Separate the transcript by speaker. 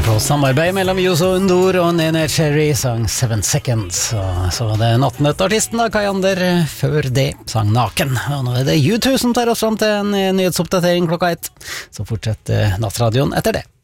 Speaker 1: Samarbeid mellom Yuzo Undur og Nene Cherry sang 7 Seconds. Og så var det Nattnøtt-artisten da, Kajander, før det sang Naken. Og nå er det U2 som tar oss fram til en nyhetsoppdatering klokka 1. Så fortsetter nattradioen etter det.